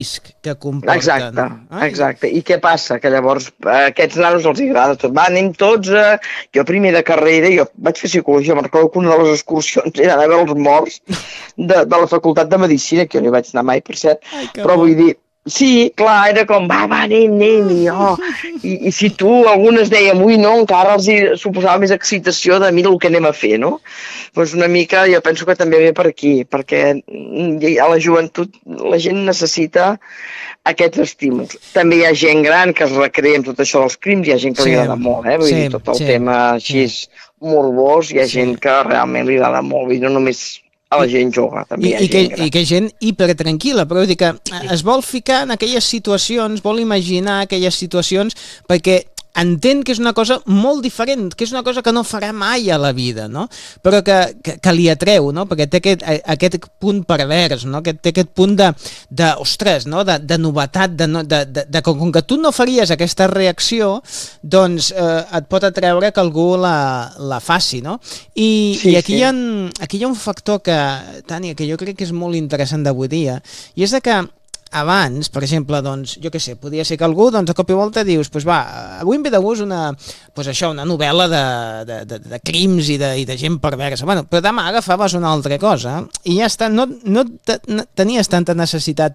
risc que comporten. Exacte. I què passa? Que llavors a aquests nanos els agrada tot. Va, anem tots jo primer de carrera, jo vaig fer psicologia, me'n recordo que una de les excursions era anar a veure els morts de la Facultat de Medicina, que jo no hi vaig anar mai, per cert, però vull dir, sí, clar, era com, va, anem, i si tu, algunes dèiem, ui, no, encara els suposava més excitació de mira el que anem a fer, no? Doncs una mica, jo penso que també ve per aquí, perquè a la joventut la gent necessita aquests estímuls. També hi ha gent gran que es recrea amb tot això dels crims, hi ha gent que li agrada molt, vull dir, tot el tema així morbós, hi ha gent que realment li agrada molt, i no només a la gent jove, també hi ha gent gran. I que gent hipertranquil·la, però vull dir que es vol ficar en aquelles situacions, vol imaginar aquelles situacions, perquè entén que és una cosa molt diferent, que és una cosa que no farà mai a la vida, no? Però que li atreu, no? Perquè té aquest punt pervers, no? Que té aquest punt ostres, no? De novetat, de com que tu no faries aquesta reacció, doncs et pot atreure que algú la faci, no? I aquí hi ha un factor Tània, que jo crec que és molt interessant d'avui dia, i és que abans, per exemple, doncs, jo què sé, podia ser que algú, doncs, a cop i volta dius, doncs va, avui em ve de gust una novel·la de crims i de gent perversa. Bueno, però demà agafaves una altra cosa i ja està, no tenies tanta necessitat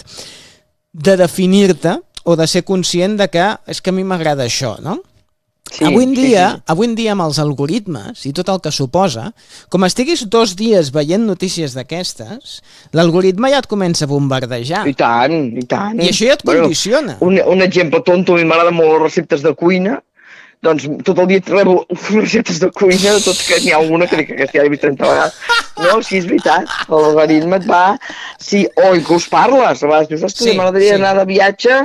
de definir-te o de ser conscient de que és que a mi m'agrada això, no? Avui en dia, amb els algoritmes i tot el que suposa, com estiguis 2 dies veient notícies d'aquestes, l'algoritme ja et comença a bombardejar. I tant. I això ja et condiciona. Un exemple tonto, a mi m'agrada molt les receptes de cuina, doncs tot el dia rebo receptes de cuina, tot que n'hi ha alguna que dic que ja l'he vist 30 vegades. No, sí, és veritat, l'algoritme et va... Sí, o inclús parles, a vegades dius, ostres, m'agradaria anar de viatge,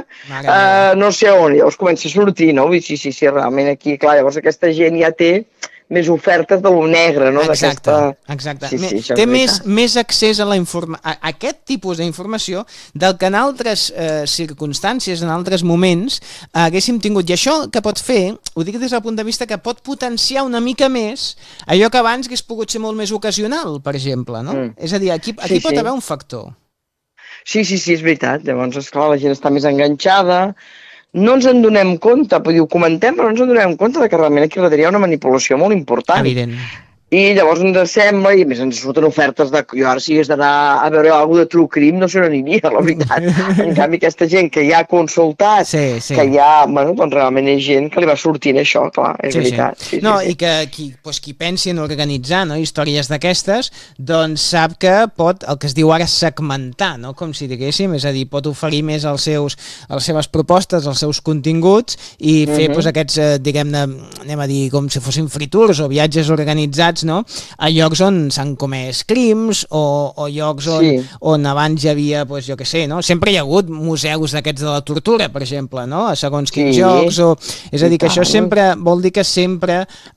no sé on, llavors comença a sortir, no? Sí, realment aquí, clar, llavors aquesta gent ja té més ofertes de lo negre, no? Exacte. Sí, té més accés a aquest tipus d'informació del que en altres circumstàncies, en altres moments, haguéssim tingut. I això que pot fer, ho dic des del punt de vista que pot potenciar una mica més allò que abans hagués pogut ser molt més ocasional, per exemple, no? És a dir, aquí pot haver un factor. Sí, és veritat. Llavors, esclar, la gent està més enganxada. No ens en donem compte, ho comentem, però no ens en donem compte que realment aquí darrere hi ha una manipulació molt important. Evident. I llavors ens sembla, i a més ens surten ofertes de jo ara si hagués d'anar a veure alguna de True Crime no sé on aniria, la veritat. En canvi aquesta gent que ja ha consultat, que ja, doncs realment és gent que li va sortint això, clar, és veritat. I que qui pensi en organitzar històries d'aquestes, doncs sap que pot, el que es diu ara, segmentar, no? Com si diguéssim, és a dir, pot oferir més les seves propostes, els seus continguts i fer aquests, diguem-ne, anem a dir, com si fossin free tours o viatges organitzats, no? A llocs on s'han comès crims o llocs on abans hi havia, jo què sé, no? Sempre hi ha hagut museus d'aquests de la tortura, per exemple, no? A segons quins llocs, és a dir, que això sempre vol dir que sempre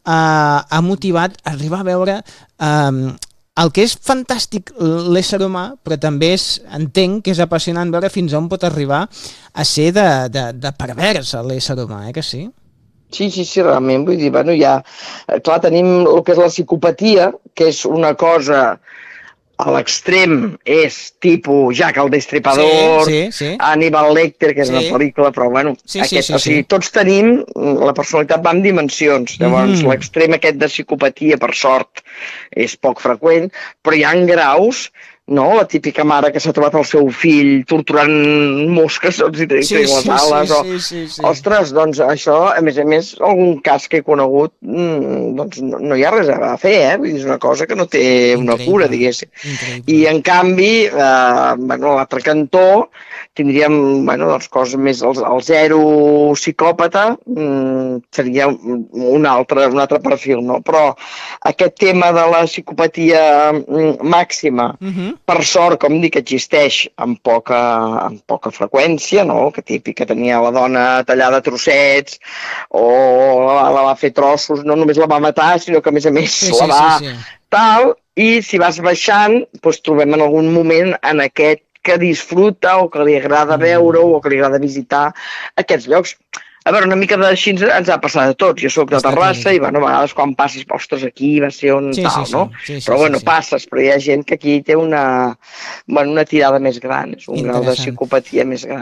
ha motivat arribar a veure el que és fantàstic l'ésser humà, però també entenc que és apassionant veure fins on pot arribar a ser de pervers l'ésser humà, que sí? Sí, realment, vull dir, clar, tenim el que és la psicopatia, que és una cosa a l'extrem, és tipus Jack el Destripador, Hannibal Lecter, que és una pel·lícula, però bueno, o sigui, tots tenim, la personalitat va en dimensions, llavors l'extrem aquest de psicopatia, per sort, és poc freqüent, però hi ha graus, no? La típica mare que s'ha trobat el seu fill torturant mosques i tenint les ales. Ostres, doncs això, a més, algun cas que he conegut, doncs no hi ha res a fer, vull dir, és una cosa que no té una cura, diguéssim. I en canvi, l'altre cantó, tindríem, doncs, coses més, el zero psicòpata seria un altre perfil, no? Però aquest tema de la psicopatia màxima, per sort, com dic, existeix amb poca freqüència, no? Que típic que tenia la dona tallada a trossets o la va fer trossos, no només la va matar, sinó que a més la va tal, i si vas baixant, doncs trobem en algun moment en aquest que disfruta o que li agrada veure o que li agrada visitar aquests llocs. A veure, una mica d'així ens ha passat a tots. Jo soc de Terrassa i, a vegades quan passes, ostres, aquí va ser on tal, no? Però, passes, però hi ha gent que aquí té una tirada més gran, és un grau de psicopatia més gran.